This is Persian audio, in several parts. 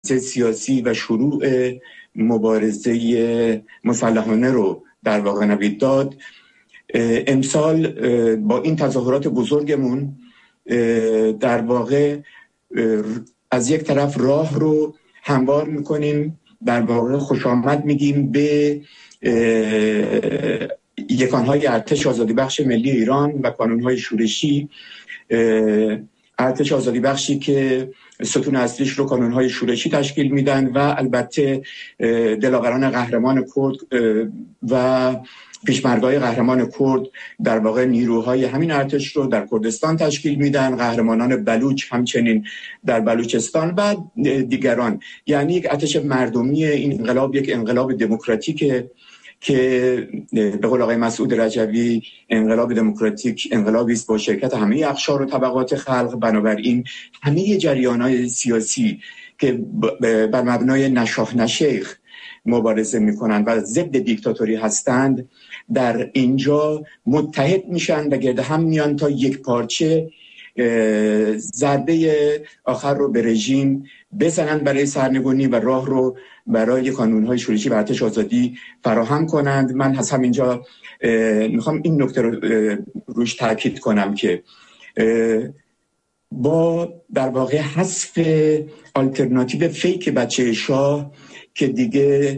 سیاسی و شروع مبارزه مسلحانه رو در واقع نوید داد. امسال با این تظاهرات بزرگمون در واقع از یک طرف راه رو هموار میکنیم، در واقع خوش آمد میگیم به یکانهای ارتش آزادی بخش ملی ایران و کانونهای شورشی. ارتش آزادی بخشی که ستون اصلیش رو کانونهای شورشی تشکیل میدن و البته دلاوران قهرمان کرد و پیشمردهای قهرمان کرد در واقع نیروهای همین ارتش رو در کردستان تشکیل میدن، قهرمانان بلوچ همچنین در بلوچستان و دیگران. یعنی یک ارتش مردمی. این انقلاب یک انقلاب دموکراتیکه که به قول آقای مسعود رجوی انقلاب دموکراتیک انقلابی است با شرکت همه اقشار و طبقات خلق. بنابراین همه جریان‌های سیاسی که بر مبنای نشاه نشیخ مبارزه میکنند و ضد دیکتاتوری هستند در اینجا متحد میشن و گرد هم میان تا یک پارچه ضربه آخر رو به رژیم بزنند برای سرنگونی و راه رو برای کانونهای شورشی و ارتش آزادی فراهم کنند. من از همینجا میخوام این نکته رو روش تاکید کنم که با در واقع حذف آلترناتیو فیک بچه شاه که دیگه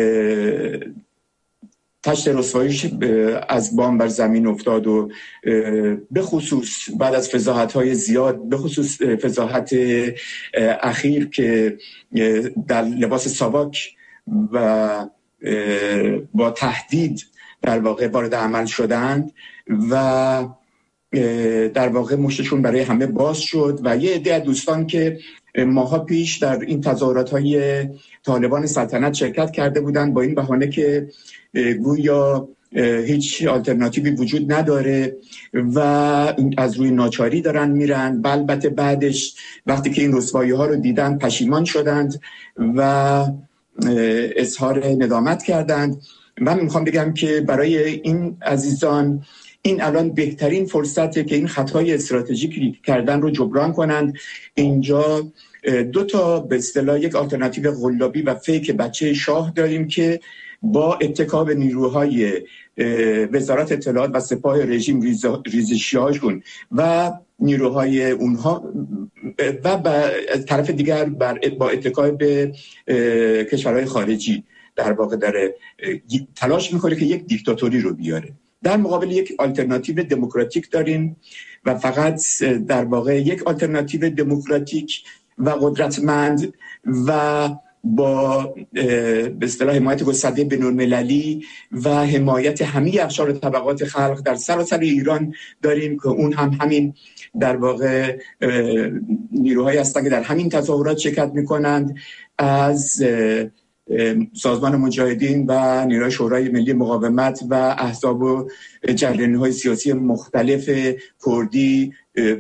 تشت رسواییش از بام بر زمین افتاد و به خصوص بعد از فضاحت‌های زیاد، به خصوص فضاحت اخیر که در لباس ساواک و با تهدید در واقع وارد عمل شدند و در واقع مشتشون برای همه باز شد و یه عده دوستان که ماها پیش در این تظاهرات‌های طالبان سلطنت شرکت کرده بودند با این بهانه که گویا هیچ آلترناتیوی وجود نداره و از روی ناچاری دارن میرن و البته بعدش وقتی که این رسوایی‌ها رو دیدن پشیمان شدند و اظهار ندامت کردند. من میخوام بگم که برای این عزیزان این الان بهترین فرصته که این خطای استراتژیکی کردن رو جبران کنند. اینجا دو تا به اصطلاح یک آلترناتیو قلابی و فیک بچه شاه داریم که با اتکا به نیروهای وزارت اطلاعات و سپاه رژیم ریزشی‌هاشون و نیروهای اونها و طرف دیگر با اتکا به کشورهای خارجی در واقع داره تلاش میکنه که یک دیکتاتوری رو بیاره. در مقابل یک آلترناتیو دموکراتیک داریم و فقط در واقع یک آلترناتیو دموکراتیک و قدرتمند و با به اصطلاح حمایت گسترده بین‌المللی و حمایت همه اقشار طبقات خلق در سراسر ایران داریم که اون هم همین در واقع نیروهایی هستند که در همین تظاهرات شرکت میکنند، از سازمان مجاهدین و نیروهای شورای ملی مقاومت و احزاب و جریان‌های سیاسی مختلف کردی،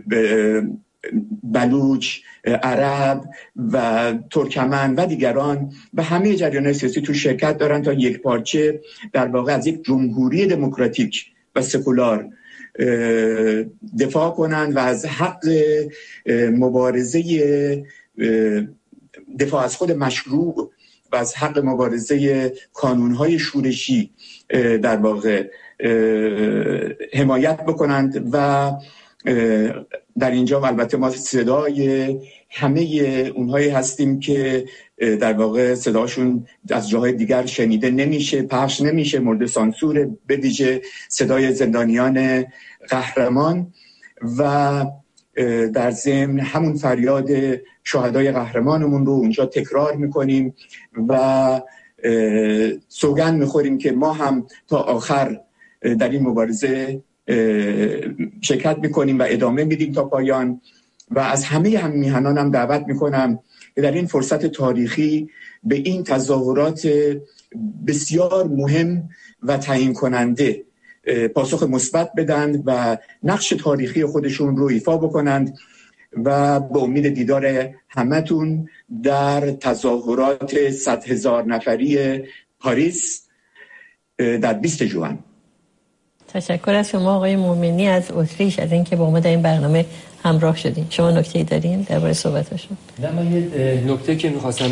بلوچ، عرب و ترکمن و دیگران و همه جریان‌های سیاسی تو شرکت دارن تا یک پارچه در واقع از یک جمهوری دموکراتیک و سکولار دفاع کنند و از حق مبارزه دفاع از خود مشروع و از حق مبارزه کانونهای شورشی در واقع حمایت بکنند. و در اینجا البته ما صدای همه اونهایی هستیم که در واقع صداشون از جاهای دیگر شنیده نمیشه، پخش نمیشه، مورد سانسور، به ویژه صدای زندانیان قهرمان و در ضمن همون فریاد شهدای قهرمانمون رو اونجا تکرار میکنیم و سوگند میخوریم که ما هم تا آخر در این مبارزه شرکت میکنیم و ادامه میدیم تا پایان. و از همه هم میهنانم دعوت میکنم که در این فرصت تاریخی به این تظاهرات بسیار مهم و تعیین کننده پاسخ مثبت بدند و نقش تاریخی خودشون رو ایفا بکنند و به امید دیدار همتون در تظاهرات 100,000 نفری پاریس در 20 ژوئن. تشکر از شما آقای مومنی از اتریش از اینکه با ما در این برنامه همراه شدین. شما نکته‌ای دارین درباره صحبتاشون؟ نه، من یه نکته که می‌خواستم